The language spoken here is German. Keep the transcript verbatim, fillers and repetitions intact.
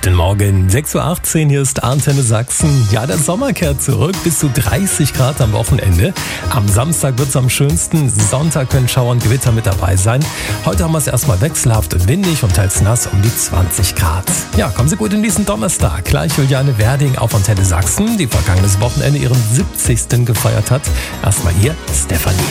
Guten Morgen, sechs Uhr achtzehn, hier ist Antenne Sachsen. Ja, der Sommer kehrt zurück, bis zu dreißig Grad am Wochenende. Am Samstag wird es am schönsten, Sonntag können Schauer und Gewitter mit dabei sein. Heute haben wir es erstmal wechselhaft und windig und teils nass um die zwanzig Grad. Ja, kommen Sie gut in diesen Donnerstag. Gleich Juliane Werding auf Antenne Sachsen, die vergangenes Wochenende ihren siebzigsten gefeiert hat. Erstmal hier Stefanie.